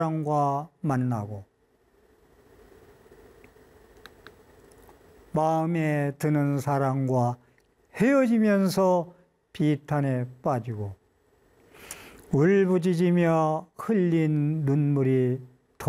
사람과 만나고 마음에 드는 사람과 헤어지면서 비탄에 빠지고 울부짖으며 흘린 눈물이